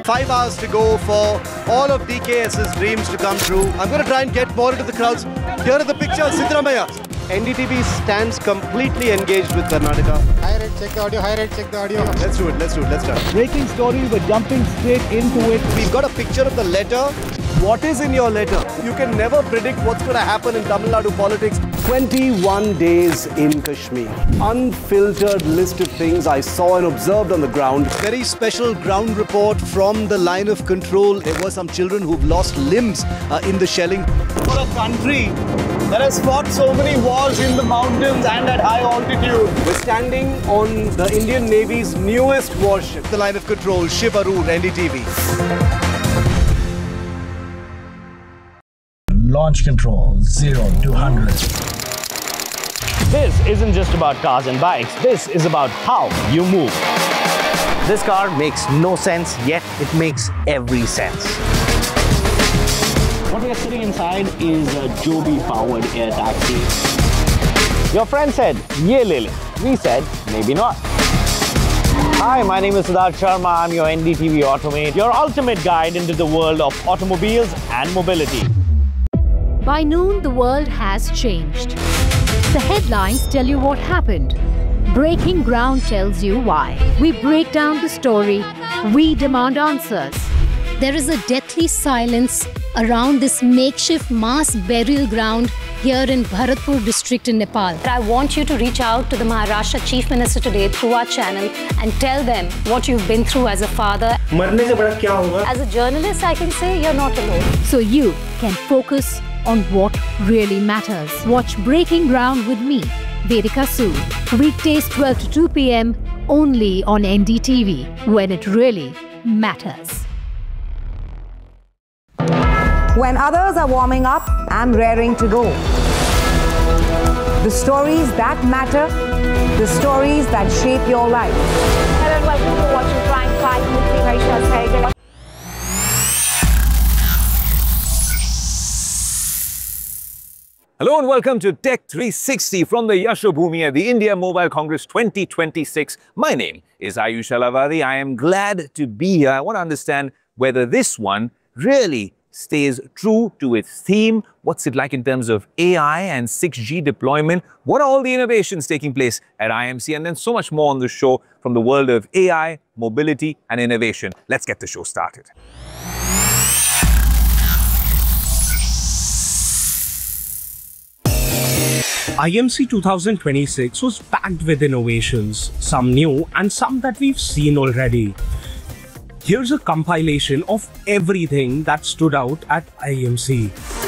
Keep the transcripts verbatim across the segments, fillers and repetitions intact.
Five hours to go for all of DKS's dreams to come true. I'm going to try and get more into the crowds. Here are the pictures, Siddaramaiah. N D T V stands completely engaged with Karnataka. High rate, check the audio, high rate, check the audio. Let's do it, let's do it, let's start. Breaking story, we're jumping straight into it. We've got a picture of the letter. What is in your letter? You can never predict what's going to happen in Tamil Nadu politics. twenty-one days in Kashmir. Unfiltered list of things I saw and observed on the ground. Very special ground report from the line of control. There were some children who've lost limbs uh, in the shelling. For a country that has fought so many wars in the mountains and at high altitude. We're standing on the Indian Navy's newest warship. The line of control, Shiv Aroor, N D T V. Launch control, zero to one hundred. This isn't just about cars and bikes, this is about how you move. This car makes no sense, yet it makes every sense. What we are sitting inside is a Joby-powered air taxi. Your friend said, "Ye le le." We said, maybe not. Hi, my name is Siddharth Sharma. I'm your N D T V Automate, your ultimate guide into the world of automobiles and mobility. By noon, the world has changed. The headlines tell you what happened. Breaking Ground tells you why. We break down the story. We demand answers. There is a deathly silence around this makeshift mass burial ground here in Bharatpur district in Nepal. I want you to reach out to the Maharashtra Chief Minister today through our channel and tell them what you've been through as a father. As a journalist, I can say you're not alone. So you can focus on what really matters. Watch Breaking Ground with me, Vedika Sood. Weekdays twelve to two p m only on N D T V, when it really matters. When others are warming up, I'm raring to go. The stories that matter, the stories that shape your life. Hello and welcome to watching Prime five with me, Raisha Sehgal. Hello and welcome to Tech three sixty from the Yashobhoomi at the India Mobile Congress twenty twenty-six. My name is Ayush Alavadi. I am glad to be here. I want to understand whether this one really stays true to its theme. What's it like in terms of A I and six G deployment? What are all the innovations taking place at I M C? And then so much more on the show from the world of A I, mobility and innovation. Let's get the show started. I M C twenty twenty-six was packed with innovations, some new and some that we've seen already. Here's a compilation of everything that stood out at I M C.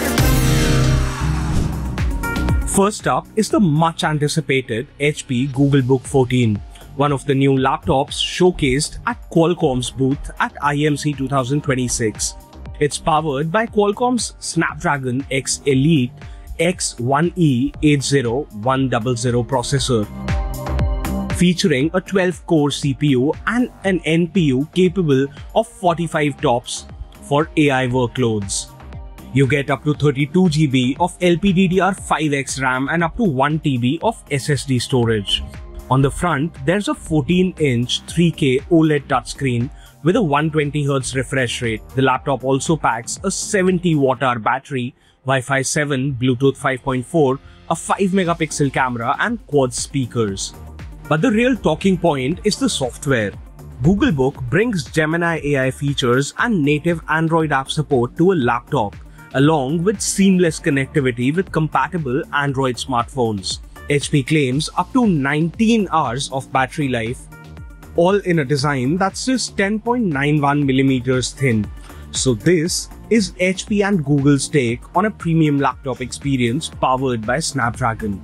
First up is the much anticipated H P Googlebook fourteen, one of the new laptops showcased at Qualcomm's booth at I M C twenty twenty-six. It's powered by Qualcomm's Snapdragon X Elite X one E eight zero one zero zero processor, featuring a twelve core C P U and an N P U capable of forty-five tops for A I workloads. You get up to thirty-two G B of L P D D R five X RAM and up to one T B of S S D storage. On the front, there's a fourteen inch three K OLED touchscreen with a one hundred twenty hertz refresh rate. The laptop also packs a seventy watt hour battery, Wi-Fi seven, Bluetooth five point four, a five megapixel camera and quad speakers. But the real talking point is the software. Googlebook brings Gemini A I features and native Android app support to a laptop, along with seamless connectivity with compatible Android smartphones. H P claims up to nineteen hours of battery life, all in a design that's just ten point nine one millimeters thin. So this is H P and Google's take on a premium laptop experience powered by Snapdragon.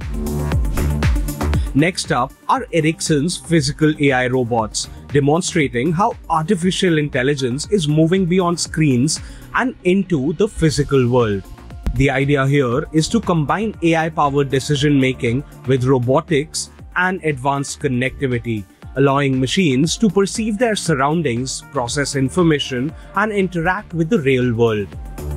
Next up are Ericsson's physical A I robots, demonstrating how artificial intelligence is moving beyond screens and into the physical world. The idea here is to combine A I-powered decision-making with robotics and advanced connectivity, allowing machines to perceive their surroundings, process information, and interact with the real world.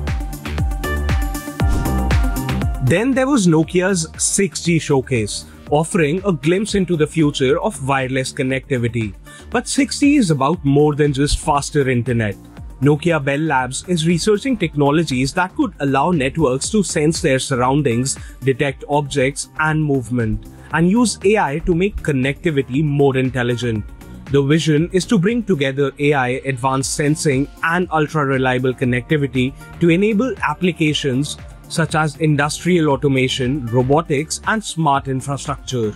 Then there was Nokia's six G showcase, offering a glimpse into the future of wireless connectivity. But six G is about more than just faster internet. Nokia Bell Labs is researching technologies that could allow networks to sense their surroundings, detect objects and movement, and use A I to make connectivity more intelligent. The vision is to bring together A I, advanced sensing, and ultra-reliable connectivity to enable applications such as industrial automation, robotics, and smart infrastructure.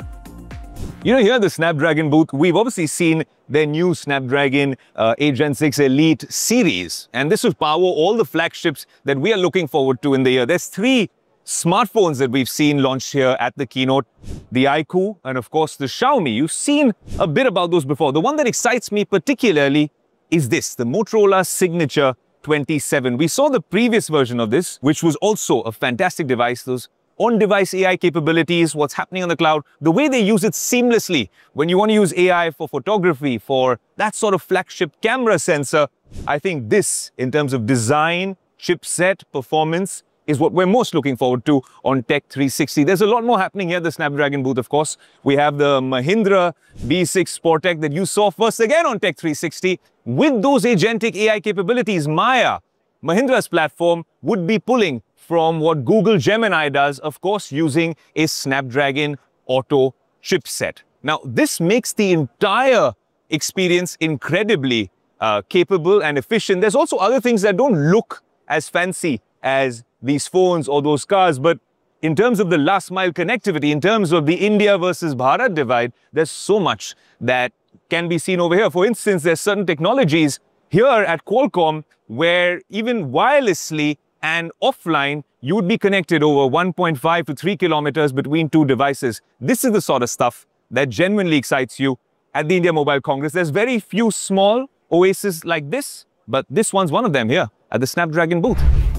You know, here at the Snapdragon booth, we've obviously seen their new Snapdragon uh, eight Gen six Elite series. And this will power all the flagships that we are looking forward to in the year. There's three smartphones that we've seen launched here at the keynote. The iQOO and, of course, the Xiaomi. You've seen a bit about those before. The one that excites me particularly is this, the Motorola Signature twenty-seven. We saw the previous version of this, which was also a fantastic device. Those on-device A I capabilities, what's happening on the cloud, the way they use it seamlessly. When you want to use A I for photography, for that sort of flagship camera sensor, I think this, in terms of design, chipset, performance, is what we're most looking forward to on Tech three sixty. There's a lot more happening here at the Snapdragon booth, of course. We have the Mahindra B six Sportec that you saw first again on Tech three sixty. With those agentic A I capabilities, Maya, Mahindra's platform, would be pulling from what Google Gemini does, of course, using a Snapdragon Auto chipset. Now, this makes the entire experience incredibly uh, capable and efficient. There's also other things that don't look as fancy as these phones or those cars, but in terms of the last mile connectivity, in terms of the India versus Bharat divide, there's so much that can be seen over here. For instance, there's certain technologies here at Qualcomm where even wirelessly and offline, you would be connected over one point five to three kilometers between two devices. This is the sort of stuff that genuinely excites you at the India Mobile Congress. There's very few small oases like this, but this one's one of them here at the Snapdragon booth.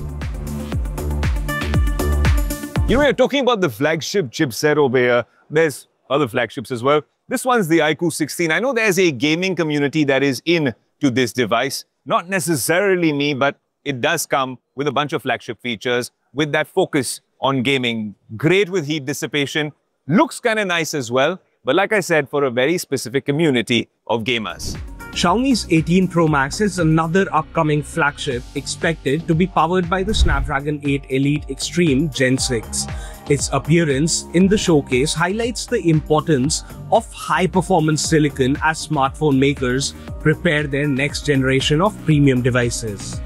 You know, we're talking about the flagship chipset over here. There's other flagships as well. This one's the iQOO sixteen. I know there's a gaming community that is in to this device. Not necessarily me, but it does come with a bunch of flagship features with that focus on gaming. Great with heat dissipation. Looks kind of nice as well. But like I said, for a very specific community of gamers. Xiaomi's eighteen Pro Max is another upcoming flagship expected to be powered by the Snapdragon eight Elite Extreme Gen six. Its appearance in the showcase highlights the importance of high-performance silicon as smartphone makers prepare their next generation of premium devices.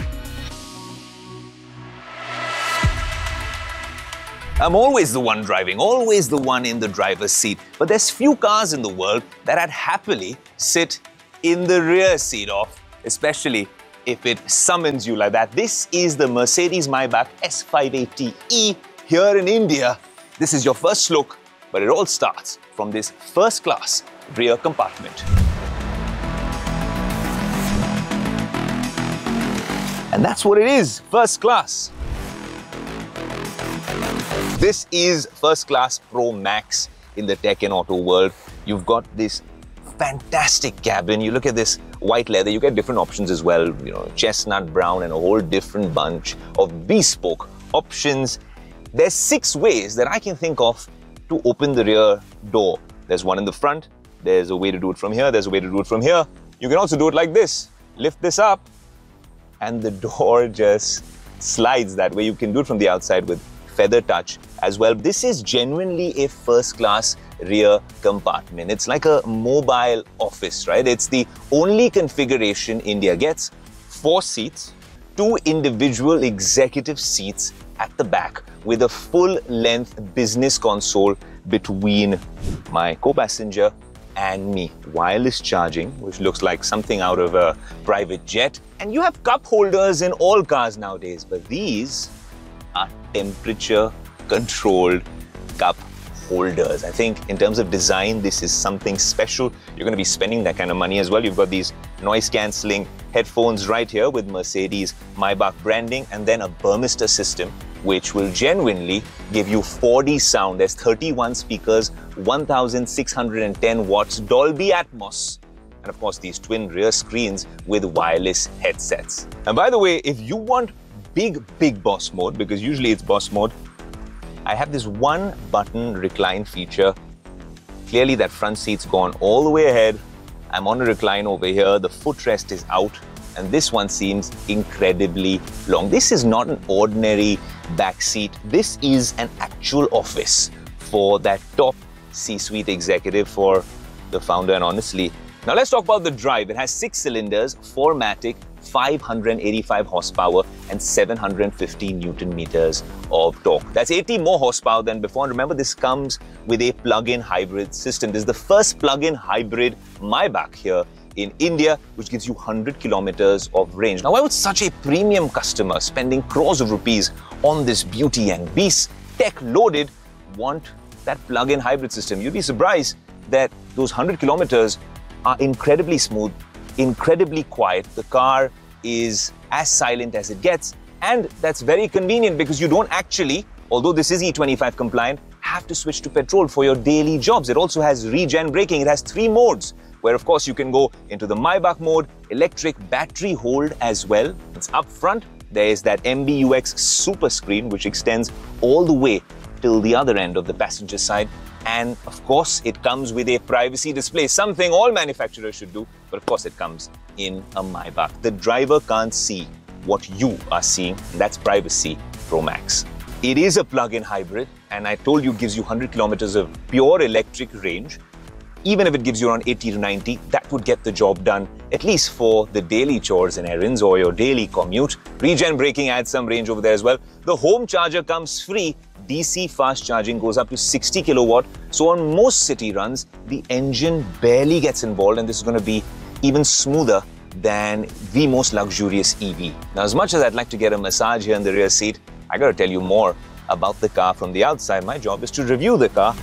I'm always the one driving, always the one in the driver's seat. But there's few cars in the world that I'd happily sit in the rear seat of, especially if it summons you like that. This is the Mercedes-Maybach S five eighty E here in India. This is your first look, but it all starts from this first-class rear compartment. And that's what it is, first class. This is First Class Pro Max in the tech and auto world. You've got this fantastic cabin. You look at this white leather, you get different options as well. You know, chestnut brown and a whole different bunch of bespoke options. There's six ways that I can think of to open the rear door. There's one in the front. There's a way to do it from here. There's a way to do it from here. You can also do it like this. Lift this up and the door just slides that way. You can do it from the outside with feather touch as well. This is genuinely a first-class rear compartment. It's like a mobile office, right? It's the only configuration India gets. Four seats, two individual executive seats at the back with a full-length business console between my co-passenger and me. Wireless charging, which looks like something out of a private jet. And you have cup holders in all cars nowadays, but these are temperature-controlled cup holders. I think in terms of design, this is something special. You're going to be spending that kind of money as well. You've got these noise-cancelling headphones right here with Mercedes Maybach branding, and then a Burmester system, which will genuinely give you four D sound. There's thirty-one speakers, one thousand six hundred ten watts, Dolby Atmos, and of course these twin rear screens with wireless headsets. And by the way, if you want big, big boss mode, because usually it's boss mode, I have this one button recline feature. Clearly that front seat's gone all the way ahead. I'm on a recline over here. The footrest is out. And this one seems incredibly long. This is not an ordinary back seat. This is an actual office for that top C-suite executive, for the founder, and honestly. Now let's talk about the drive. It has six cylinders, four matic, five hundred eighty-five horsepower and seven hundred fifty newton meters of torque. That's eighty more horsepower than before. And remember, this comes with a plug-in hybrid system. This is the first plug-in hybrid Maybach here in India, which gives you one hundred kilometers of range. Now, why would such a premium customer spending crores of rupees on this beauty and beast, tech-loaded, want that plug-in hybrid system? You'd be surprised that those one hundred kilometers are incredibly smooth, incredibly quiet. The car is as silent as it gets, and that's very convenient because you don't actually, although this is E twenty-five compliant, have to switch to petrol for your daily jobs. It also has regen braking. It has three modes, where of course you can go into the Maybach mode, electric battery hold as well. It's up front. There is that M B U X super screen, which extends all the way till the other end of the passenger side. And of course, it comes with a privacy display, something all manufacturers should do. But of course, it comes in a Maybach. The driver can't see what you are seeing, and that's Privacy Pro Max. It is a plug-in hybrid, and I told you it gives you one hundred kilometers of pure electric range. Even if it gives you around eighty to ninety, that would get the job done, at least for the daily chores and errands or your daily commute. Regen braking adds some range over there as well. The home charger comes free. D C fast charging goes up to sixty kilowatt. So on most city runs, the engine barely gets involved, and this is going to be even smoother than the most luxurious E V. Now, as much as I'd like to get a massage here in the rear seat, I got to tell you more about the car from the outside. My job is to review the car.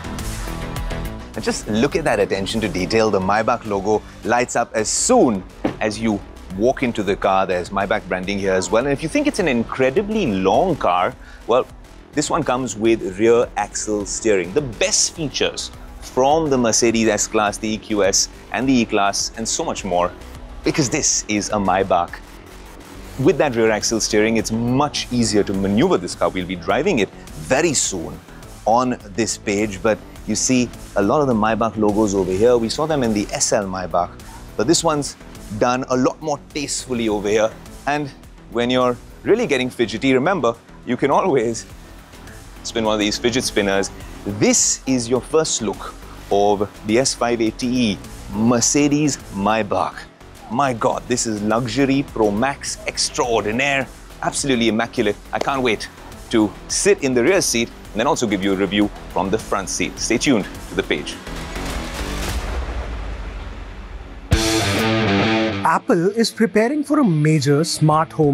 And just look at that attention to detail. The Maybach logo lights up as soon as you walk into the car. There's Maybach branding here as well. And if you think it's an incredibly long car, well, this one comes with rear axle steering. The best features from the Mercedes S-Class, the E Q S and the E-Class, and so much more, because this is a Maybach. With that rear axle steering, it's much easier to maneuver this car. We'll be driving it very soon on this page, but you see a lot of the Maybach logos over here. We saw them in the S L Maybach, but this one's done a lot more tastefully over here. And when you're really getting fidgety, remember, you can always spin one of these fidget spinners. This is your first look of the S five eighty E Mercedes Maybach. My God, this is luxury Pro Max extraordinaire. Absolutely immaculate. I can't wait to sit in the rear seat and then also give you a review from the front seat. Stay tuned to the page. Apple is preparing for a major smart home